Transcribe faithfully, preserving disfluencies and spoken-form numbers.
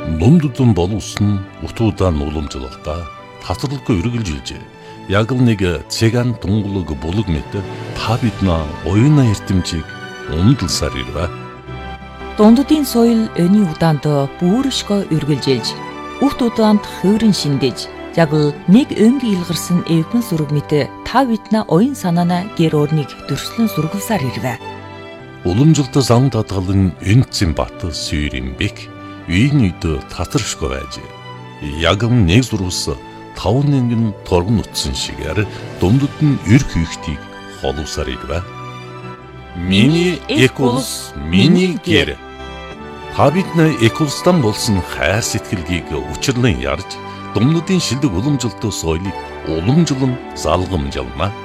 Дундудун боловсон утуудан уламжлалта тасралгүй үргэлжилжээ. Яг л нэг цэган тунгалаг булаг мэт та биднээ оюуна эрдэмжийг ундалсаар ирвэ. Дундудын соёл өний удаанд бүршгөө үргэлжилж, урт удаанд хувирын шиндэж, яг л нэг өнг илгарсан эвгэн сүрэг мэт та биднээ оюун санаана гэр орныг дөрслөн сургавсаар ирвэ. Уламжлалт зам татгалан энцэн бат сүйрийн бэк үйн үйд татаршгүй байж. Яг нэг зурвас тав нэгэн торгон утсан шигээр дундад нь эрх хийхтийг холовсаар ирвэ. Миний эколс, миний гэр. Та биднээ эколстан болсон хайр сэтгэлгийг учирлан ярьж, дундадын шилдэг уламжлалт соёлыг уламжлан залгамжлана.